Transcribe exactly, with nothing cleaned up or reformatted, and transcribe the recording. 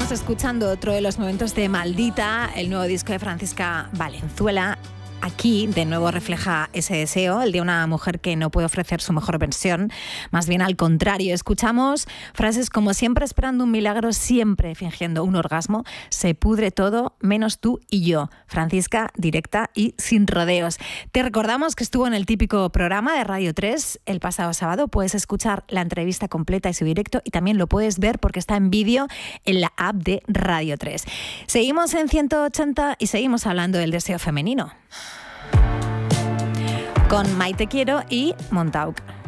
Estamos escuchando otro de los momentos de Maldita, el nuevo disco de Francisca Valenzuela. Aquí de nuevo refleja ese deseo, el de una mujer que no puede ofrecer su mejor versión, más bien al contrario. Escuchamos frases como siempre esperando un milagro, siempre fingiendo un orgasmo, se pudre todo menos tú y yo. Francisca, directa y sin rodeos. Te recordamos que estuvo en el típico programa de Radio tres el pasado sábado. Puedes escuchar la entrevista completa y su directo y también lo puedes ver porque está en vídeo en la app de Radio tres. Seguimos en ciento ochenta y seguimos hablando del deseo femenino. Con Maite Quiero y Montauk.